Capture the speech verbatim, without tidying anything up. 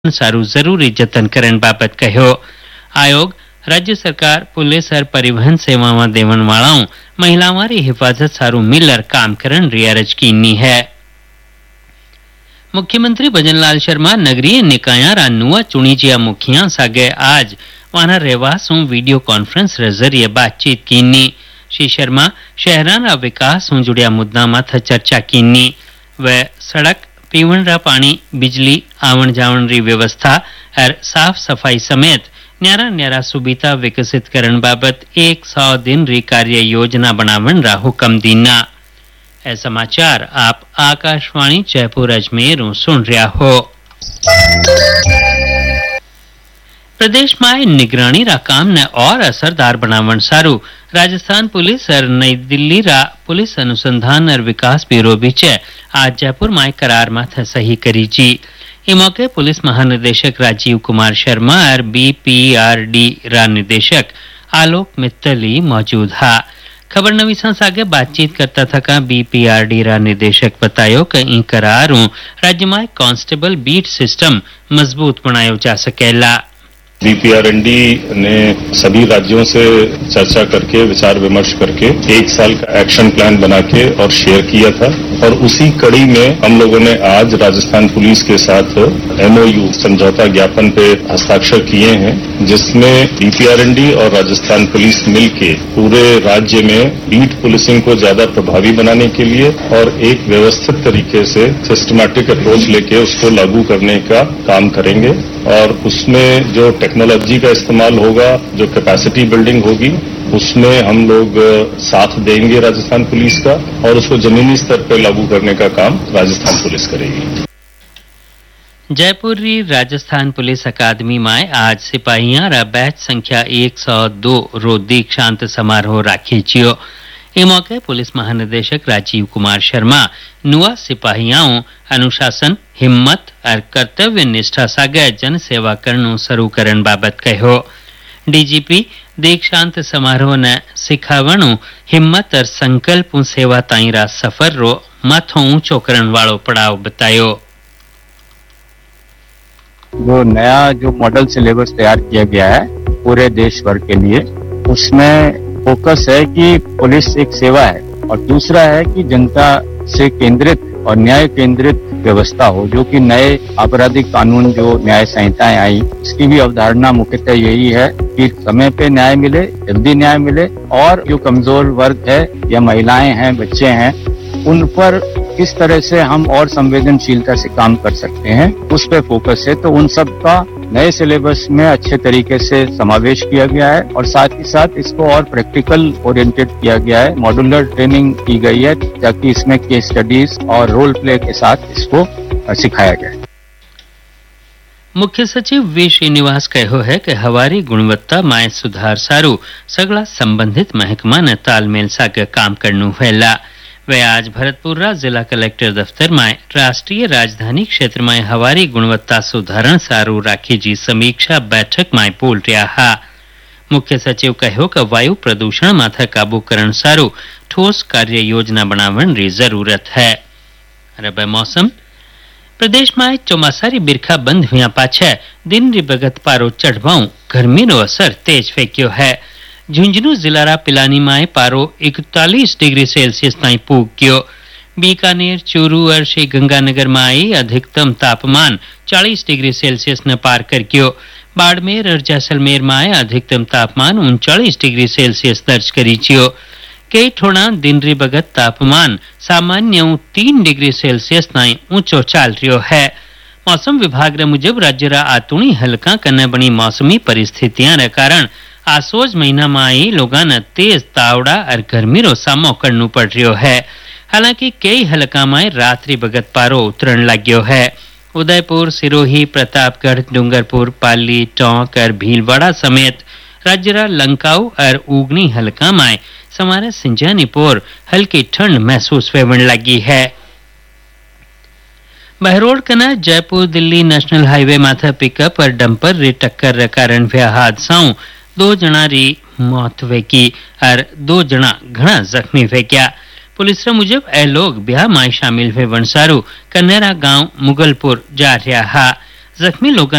सारू जरूरी जतन करण बाबत कहो। आयोग राज्य सरकार पुलिस और परिवहन सेवा में देवन वालाओं महिलाओं री हिफाजत सारू मिलर काम करण रियारज कीनी है। मुख्यमंत्री भजनलाल शर्मा नगरीय निकाया रा नुआ चुणीजिया मुखिया सागे आज वहां रहवासों वीडियो कॉन्फ्रेंस रे जरिए बातचीत कीनी। श्री शर्मा शहरा रा विकास से जुड़िया मुद्दा माथे चर्चा कीनी। वे सड़क पीवण रा पानी बिजली आवण जावण री व्यवस्था और साफ सफाई समेत न्यारा न्यारा सुविधा विकसित करण बाबत एक सौ दिन री कार्य योजना बनावन रा हुक्म दीना। ए समाचार आप आकाशवाणी जयपुर अजमेर सुन रहा हो। प्रदेश में निगरानी रा काम ने और असरदार बनावन सारू राजस्थान पुलिस और नई दिल्ली रा पुलिस अनुसंधान और विकास ब्यूरो बीच आज जयपुर में करार माथे सही करी जी। इस मौके पुलिस महानिदेशक राजीव कुमार शर्मा और बीपीआरडी रा निदेशक आलोक मित्तली मौजूद हा। खबर नवीसा सागे बातचीत करता था बीपीआरडी रा निदेशक बतायो कि इन करारों राज्य में कांस्टेबल बीट सिस्टम मजबूत बनायो जा सकेला। बीपीआरडी ने सभी राज्यों से चर्चा करके विचार विमर्श करके एक साल का एक्शन प्लान बना के और शेयर किया था और उसी कड़ी में हम लोगों ने आज राजस्थान पुलिस के साथ एमओयू समझौता ज्ञापन पे हस्ताक्षर किए हैं, जिसमें बीपीआरडी और राजस्थान पुलिस मिलके पूरे राज्य में बीट पुलिसिंग को ज्यादा प्रभावी बनाने के लिए और एक व्यवस्थित तरीके से सिस्टमैटिक अप्रोच लेके उसको लागू करने का काम करेंगे। और उसमें जो टेक्नोलॉजी का इस्तेमाल होगा, जो कैपेसिटी बिल्डिंग होगी, उसमें हम लोग साथ देंगे राजस्थान पुलिस का और उसको जमीनी स्तर पर लागू करने का काम राजस्थान पुलिस करेगी। जयपुर री राजस्थान पुलिस अकादमी में आज सिपाहियां रा बैच संख्या एक सौ दो रो दीक्षांत समारोह राखी छियो। इस मौके पुलिस महानिदेशक राजीव कुमार शर्मा नुआ सिपाहियाओं अनुशासन हिम्मत और कर्तव्य निष्ठा सागे जन सेवा करनो शुरू करन बाबत कहो। डीजीपी दीक्षांत समारोह ने सिखावणु हिम्मत और संकल्प सेवा ताई रा सफर रो माथो ऊंचो करन वालो पड़ाव बतायो। जो नया जो मॉडल सिलेबस तैयार किया गया है पूरे देश भर के लिए, उसमें फोकस है कि पुलिस एक सेवा है और दूसरा है कि जनता से केंद्रित और न्याय केंद्रित व्यवस्था हो, जो कि नए आपराधिक कानून जो न्याय संहिताएं आई इसकी भी अवधारणा मुख्यतः यही है कि समय पे न्याय मिले, जल्दी न्याय मिले और जो कमजोर वर्ग है या महिलाएं हैं, बच्चे हैं, उन पर किस तरह से हम और संवेदनशीलता से काम कर सकते हैं, उस पर फोकस है। तो उन सब का नए सिलेबस में अच्छे तरीके से समावेश किया गया है और साथ ही साथ इसको और प्रैक्टिकल ओरिएंटेड किया गया है। मॉड्यूलर ट्रेनिंग की गई है ताकि इसमें केस स्टडीज और रोल प्ले के साथ इसको सिखाया गया है। मुख्य सचिव वी श्रीनिवास कहो है कि हवारी गुणवत्ता में सुधार सारू सगला संबंधित महकमा ने तालमेल सागे काम करनु हैला। वे आज भरतपुरा जिला कलेक्टर दफ्तर में राष्ट्रीय राजधानी क्षेत्र में हवारी गुणवत्ता सुधारण सारू राखी जी समीक्षा बैठक में बोल रहा हा। मुख्य सचिव कहो कि वायु प्रदूषण माथे काबू करण सारू ठोस कार्य योजना बनावन री जरूरत है। अब मौसम प्रदेश में चौमासारी बिरखा बंद हुआ पाछे दिन री बगत पारो चढ़वाऊ गर्मी नो असर तेज फेंक्यो है। झुंझुनू जिला रा पिलानी में पारो इकतालीस डिग्री सेल्सियस ताई पूग गयो। बीकानेर, चूरू और श्री गंगानगर में अधिकतम तापमान चालीस डिग्री सेल्सियस ने पार कर गयो। बाड़मेर और जैसलमेर में अधिकतम तापमान उनचालीस डिग्री सेल्सियस दर्ज करी छियो। कई ठोड़ा दिन री बगत तापमान सामान्य तीन डिग्री सेल्सियस ताई ऊंचो चाल रियो है। मौसम विभाग रे मुजब राज्य रा आतुणी हल्का कने बनी मौसमी परिस्थितियां रे कारण आसोज महीना में ही लोगों ने तेज तावड़ा और गर्मी रो सामो करनु पड़ रियो है। हालांकि कई हलका में रात्रि बगत पारो उतरण लाग्यो है। उदयपुर, सिरोही, प्रतापगढ़, डूंगरपुर, पाली, टोंक और भीलवाड़ा समेत राज्य रा लंकाऊ और उगनी हलका में समारे सिंजानी पोर हल्की ठंड महसूस होने लगी है। बहरोड कना जयपुर दिल्ली नेशनल हाईवे माथे पिकअप और डंपर री टक्कर रे कारण हुआ हादसाओं दो जना री मौत वेकी और दो जना घना जख्मी वेक्या। पुलिस रे मुजब ए लोग ब्याह में शामिल हुए वनसारू कन्नेरा गांव मुगलपुर जा रहा हा। जख्मी लोग